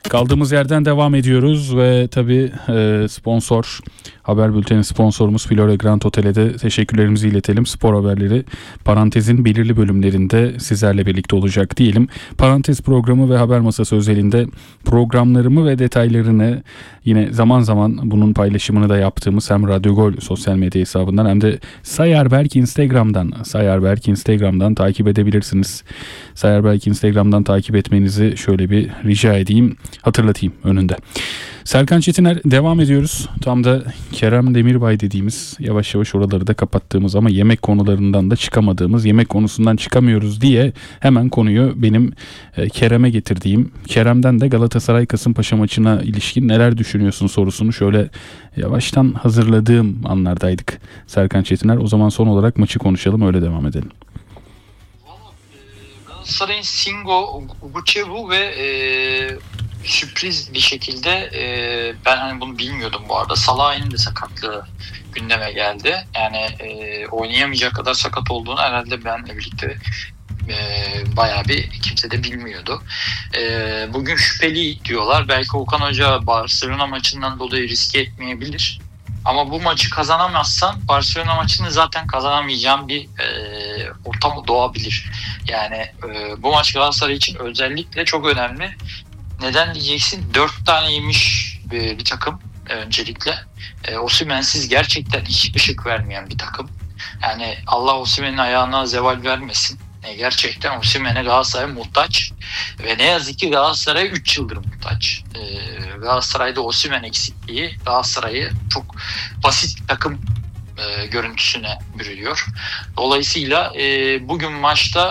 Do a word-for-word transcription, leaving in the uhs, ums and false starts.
Kaldığımız yerden devam ediyoruz ve tabii e, sponsor, haber bülteni sponsorumuz Flora Grand Otel'e de teşekkürlerimizi iletelim. Spor haberleri Parantez'in belirli bölümlerinde sizlerle birlikte olacak diyelim. Parantez programı ve haber masası özelinde programlarımı ve detaylarını yine zaman zaman bunun paylaşımını da yaptığımız hem Radyo Gol sosyal medya hesabından hem de Sayarberk Instagram'dan Sayarberk Instagram'dan takip edebilirsiniz. Sayarberk Instagram'dan takip etmenizi şöyle bir rica edeyim, hatırlatayım önünde. Serkan Çetiner, devam ediyoruz. Tam da Kerem Demirbay dediğimiz, yavaş yavaş oraları da kapattığımız ama yemek konularından da çıkamadığımız, yemek konusundan çıkamıyoruz diye hemen konuyu benim e, Kerem'e getirdiğim, Kerem'den de Galatasaray Kasımpaşa maçına ilişkin neler düşünüyorsun sorusunu şöyle yavaştan hazırladığım anlardaydık Serkan Çetiner. O zaman son olarak maçı konuşalım, öyle devam edelim. Galatasaray'ın Singo, Guçevu ve e, sürpriz bir şekilde e, ben hani bunu bilmiyordum bu arada. Salah'ın da sakatlığı gündeme geldi. Yani e, oynayamayacak kadar sakat olduğunu herhalde benle birlikte e, bayağı bir kimse de bilmiyordu. E, bugün şüpheli diyorlar. Belki Okan Hoca Barcelona maçından dolayı riske etmeyebilir. Ama bu maçı kazanamazsan Barcelona maçını zaten kazanamayacağın bir e, ortam doğabilir. Yani e, bu maç Galatasaray için özellikle çok önemli. Neden diyeceksin? Dört tane yemiş bir, bir takım e, öncelikle. E, Osimhen'siz gerçekten hiç ışık vermeyen bir takım. Yani Allah Osimhen'in ayağına zeval vermesin. E, gerçekten Osimhen'e Galatasaray muhtaç. Ve ne yazık ki Galatasaray üç yıldır muhtaç. E, Galatasaray'da Osimhen eksikliği Galatasaray'ı çok basit bir takım e, görüntüsüne bürüyor. Dolayısıyla e, bugün maçta